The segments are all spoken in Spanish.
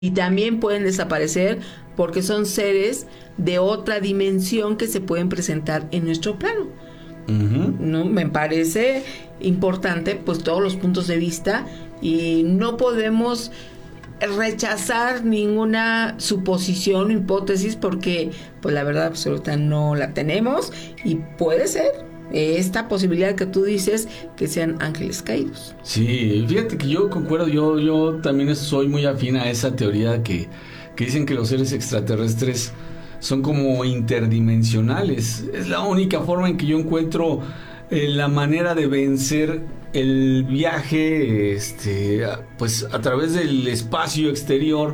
Y también pueden desaparecer porque son seres de otra dimensión que se pueden presentar en nuestro plano. No, me parece importante pues todos los puntos de vista, y no podemos rechazar ninguna suposición o hipótesis porque pues la verdad absoluta no la tenemos, y puede ser esta posibilidad que tú dices que sean ángeles caídos. Sí, fíjate que yo concuerdo, yo también soy muy afín a esa teoría que dicen que los seres extraterrestres son como interdimensionales. Es la única forma en que yo encuentro la manera de vencer el viaje pues a través del espacio exterior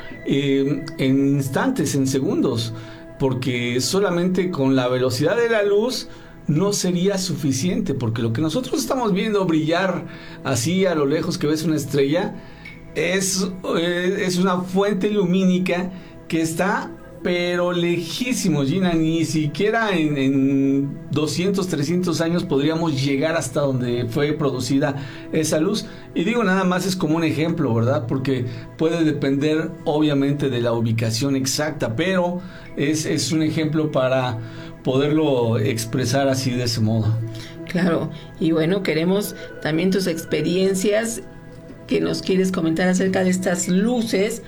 en instantes, en segundos, porque solamente con la velocidad de la luz no sería suficiente, porque lo que nosotros estamos viendo brillar así a lo lejos que ves una estrella es una fuente lumínica que está pero lejísimo, Gina. Ni siquiera en 200, 300 años podríamos llegar hasta donde fue producida esa luz. Y digo, nada más es como un ejemplo, ¿verdad? Porque puede depender obviamente de la ubicación exacta, pero es un ejemplo para poderlo expresar así, de ese modo. Claro, y bueno, queremos también tus experiencias que nos quieres comentar acerca de estas luces,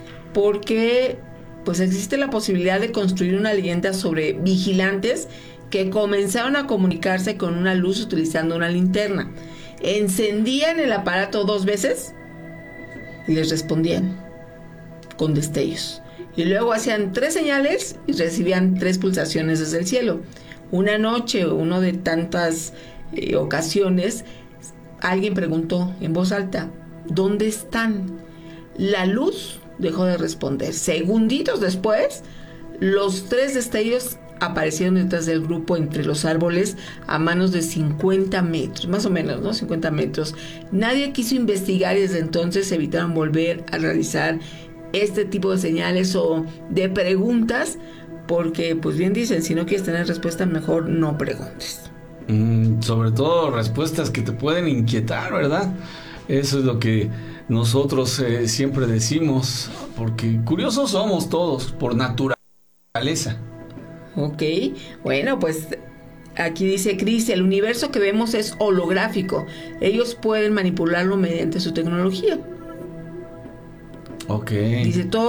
porque pues existe la posibilidad de construir una leyenda sobre vigilantes que comenzaron a comunicarse con una luz utilizando una linterna. Encendían el aparato 2 veces y les respondían con destellos. Y luego hacían 3 señales y recibían 3 pulsaciones desde el cielo. Una noche, uno de tantas ocasiones, alguien preguntó en voz alta: ¿dónde están? La luz dejó de responder. Segunditos después, los 3 destellos aparecieron detrás del grupo entre los árboles a manos de 50 metros, más o menos, ¿no? 50 metros. Nadie quiso investigar y desde entonces evitaron volver a realizar este tipo de señales o de preguntas, porque, pues bien dicen, si no quieres tener respuesta, mejor no preguntes. Sobre todo respuestas que te pueden inquietar, ¿verdad? Eso es lo que nosotros siempre decimos, porque curiosos somos todos por naturaleza. Ok, bueno, pues aquí dice Cris: el universo que vemos es holográfico. Ellos pueden manipularlo mediante su tecnología. Ok. Dice, todo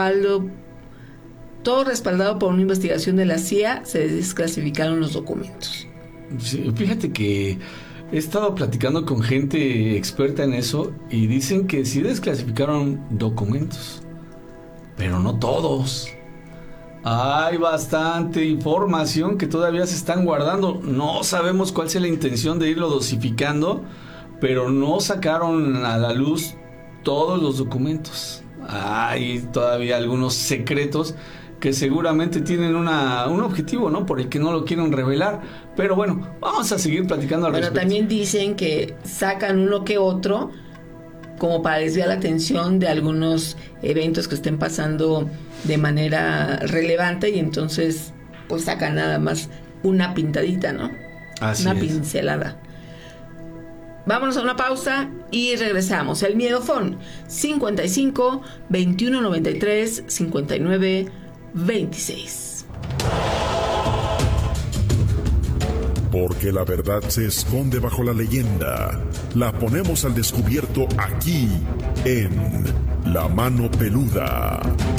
respaldado por una investigación de la CIA, se desclasificaron los documentos. Sí, fíjate que he estado platicando con gente experta en eso y dicen que sí desclasificaron documentos, pero no todos. Hay bastante información que todavía se están guardando. No sabemos cuál sea la intención de irlo dosificando, pero no sacaron a la luz todos los documentos. Hay todavía algunos secretos que seguramente tienen un objetivo, ¿no? Por el que no lo quieren revelar. Pero bueno, vamos a seguir platicando al respecto. También dicen que sacan uno que otro como para desviar la atención de algunos eventos que estén pasando de manera relevante, y entonces pues sacan nada más una pintadita, ¿no? Así una es. pincelada. Vámonos a una pausa y regresamos. El Miedofón 55 21 93 59 26. Porque la verdad se esconde bajo la leyenda. La ponemos al descubierto aquí en La Mano Peluda.